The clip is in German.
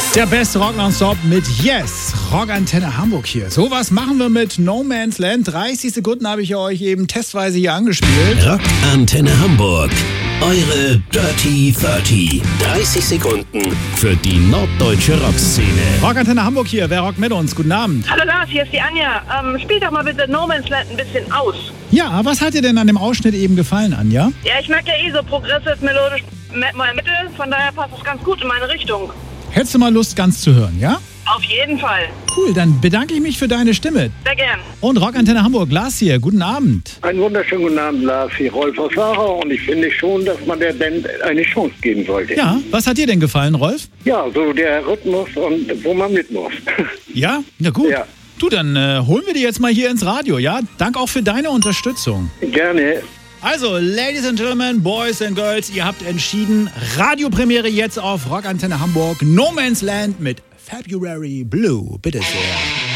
Der beste Rock nonstop mit Yes, Rockantenne Hamburg hier. So was machen wir mit No Man's Land. 30 Sekunden habe ich euch eben testweise hier angespielt. Rockantenne Hamburg, eure Dirty 30. 30 Sekunden für die norddeutsche Rockszene. Rockantenne Hamburg hier, wer rockt mit uns? Guten Abend. Hallo Lars, hier ist die Anja. Spiel doch mal bitte No Man's Land ein bisschen aus. Ja, was hat dir denn an dem Ausschnitt eben gefallen, Anja? Ja, ich mag ja so progressive, melodisch Metal, von daher passt es ganz gut in meine Richtung. Hättest du mal Lust, ganz zu hören, ja? Auf jeden Fall. Cool, dann bedanke ich mich für deine Stimme. Sehr gern. Und Rockantenne Hamburg, Lars hier, guten Abend. Einen wunderschönen guten Abend, Lars, hier Rolf aus Sarah. Und ich finde schon, dass man der Band eine Chance geben sollte. Ja, was hat dir denn gefallen, Rolf? Ja, so der Rhythmus und wo man mit muss. Ja? Na gut. Ja. Du, dann holen wir die jetzt mal hier ins Radio, ja? Dank auch für deine Unterstützung. Gerne. Also, Ladies and Gentlemen, Boys and Girls, ihr habt entschieden, Radiopremiere jetzt auf Rockantenne Hamburg, No Man's Land mit February Blue. Bitte sehr.